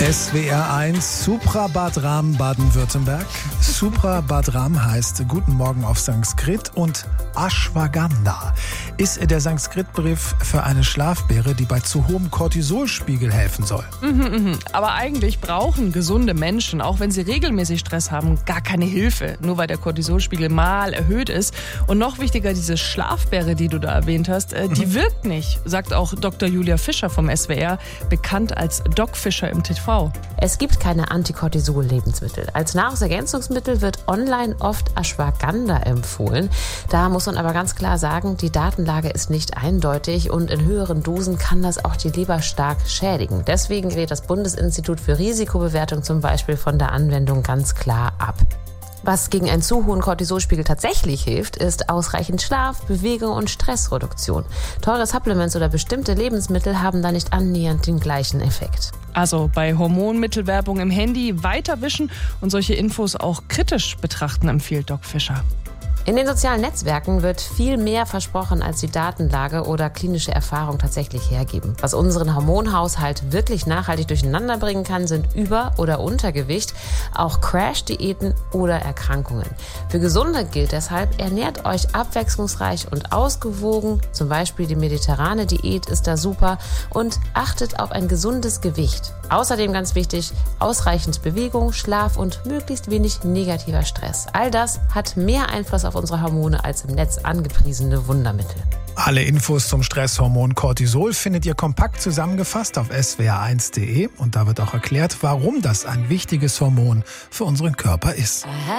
SWR 1, Supra Badram, Baden-Württemberg. Supra Badram heißt Guten Morgen auf Sanskrit und Ashwagandha ist der Sanskritbegriff für eine Schlafbeere, die bei zu hohem Cortisolspiegel helfen soll. Aber eigentlich brauchen gesunde Menschen, auch wenn sie regelmäßig Stress haben, gar keine Hilfe, nur weil der Cortisolspiegel mal erhöht ist. Und noch wichtiger, diese Schlafbeere, die du da erwähnt hast, die wirkt nicht, sagt auch Dr. Julia Fischer vom SWR, bekannt als Doc Fischer im TV. Es gibt keine Anticortisol-Lebensmittel. Als Nahrungsergänzungsmittel wird online oft Ashwagandha empfohlen. Da muss man aber ganz klar sagen, die Datenlage ist nicht eindeutig und in höheren Dosen kann das auch die Leber stark schädigen. Deswegen rät das Bundesinstitut für Risikobewertung zum Beispiel von der Anwendung ganz klar ab. Was gegen einen zu hohen Cortisolspiegel tatsächlich hilft, ist ausreichend Schlaf, Bewegung und Stressreduktion. Teure Supplements oder bestimmte Lebensmittel haben da nicht annähernd den gleichen Effekt. Also bei Hormonmittelwerbung im Handy weiterwischen und solche Infos auch kritisch betrachten, empfiehlt Doc Fischer. In den sozialen Netzwerken wird viel mehr versprochen, als die Datenlage oder klinische Erfahrung tatsächlich hergeben. Was unseren Hormonhaushalt wirklich nachhaltig durcheinander bringen kann, sind Über- oder Untergewicht, auch Crash-Diäten oder Erkrankungen. Für Gesunde gilt deshalb, ernährt euch abwechslungsreich und ausgewogen, zum Beispiel die mediterrane Diät ist da super, und achtet auf ein gesundes Gewicht. Außerdem ganz wichtig, ausreichend Bewegung, Schlaf und möglichst wenig negativer Stress. All das hat mehr Einfluss auf unsere Hormone als im Netz angepriesene Wundermittel. Alle Infos zum Stresshormon Cortisol findet ihr kompakt zusammengefasst auf swr1.de und da wird auch erklärt, warum das ein wichtiges Hormon für unseren Körper ist.